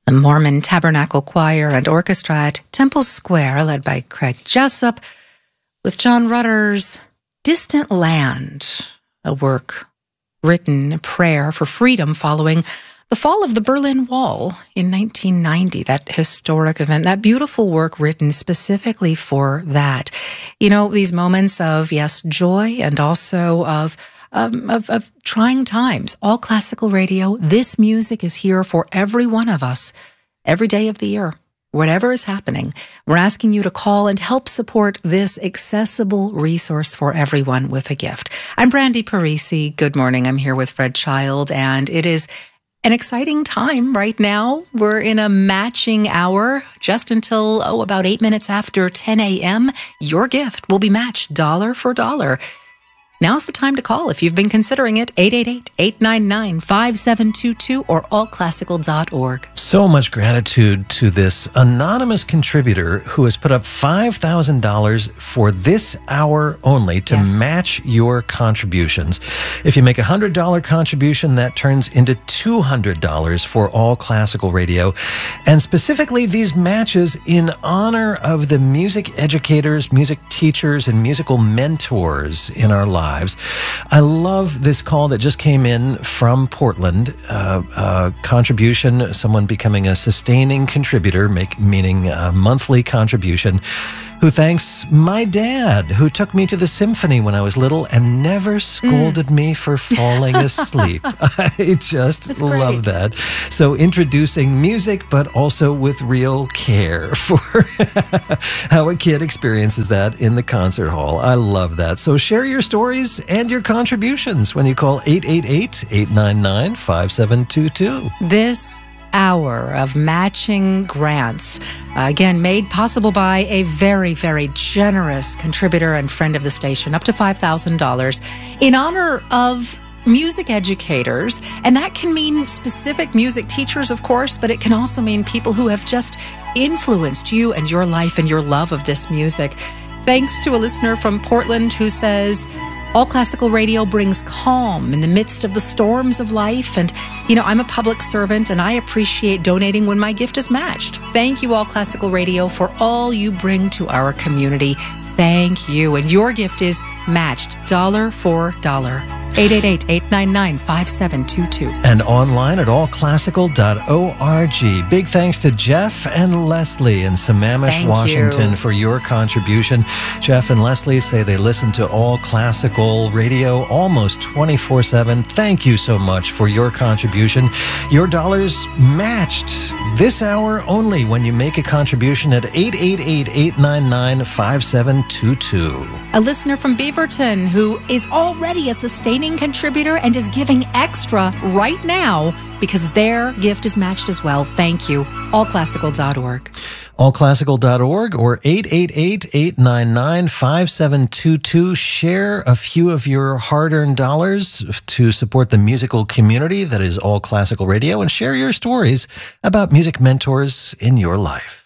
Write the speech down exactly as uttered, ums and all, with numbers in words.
The Mormon Tabernacle Choir and Orchestra at Temple Square, led by Craig Jessup, with John Rutter's Distant Land, a work written, a prayer for freedom following the fall of the Berlin Wall in nineteen ninety, that historic event, that beautiful work written specifically for that. You know, these moments of, yes, joy and also of Um, of, of trying times. All Classical Radio, this music is here for every one of us, every day of the year, whatever is happening. We're asking you to call and help support this accessible resource for everyone with a gift. I'm Brandy Parisi. Good morning. I'm here with Fred Child, and it is an exciting time right now. We're in a matching hour just until, oh, about eight minutes after ten a.m. Your gift will be matched dollar for dollar. Now's the time to call if you've been considering it. eight eight eight, eight nine nine, five seven two two or all classical dot org. So much gratitude to this anonymous contributor who has put up five thousand dollars for this hour only to Yes. match your contributions. If you make a one hundred dollars contribution, that turns into two hundred dollars for All Classical Radio. And specifically, these matches in honor of the music educators, music teachers, and musical mentors in our lives. I love this call that just came in from Portland. Uh, uh, contribution, someone becoming a sustaining contributor, make, meaning a monthly contribution, who thanks my dad, who took me to the symphony when I was little and never scolded mm. me for falling asleep. I just That's love great. that. So introducing music, but also with real care for how a kid experiences that in the concert hall. I love that. So share your stories and your contributions when you call eight eight eight, eight nine nine, five seven two two. This hour of matching grants, uh, again, made possible by a very, very generous contributor and friend of the station, up to five thousand dollars, in honor of music educators. And that can mean specific music teachers, of course, but it can also mean people who have just influenced you and your life and your love of this music. Thanks to a listener from Portland who says, All Classical Radio brings calm in the midst of the storms of life. And, you know, I'm a public servant and I appreciate donating when my gift is matched. Thank you, All Classical Radio, for all you bring to our community. Thank you. And your gift is matched dollar for dollar. eight eight eight, eight nine nine, five seven two two. And online at all classical dot org. Big thanks to Jeff and Leslie in Sammamish, Thank Washington you. for your contribution. Jeff and Leslie say they listen to All Classical Radio almost twenty-four seven. Thank you so much for your contribution. Your dollars matched this hour only when you make a contribution at eight eight eight, eight nine nine, five seven two two. A listener from Beaverton who is already a sustaining contributor and is giving extra right now because their gift is matched as well. Thank you. all classical dot org. all classical dot org or eight eight eight, eight nine nine, five seven two two. Share a few of your hard-earned dollars to support the musical community that is All Classical Radio, and share your stories about music mentors in your life.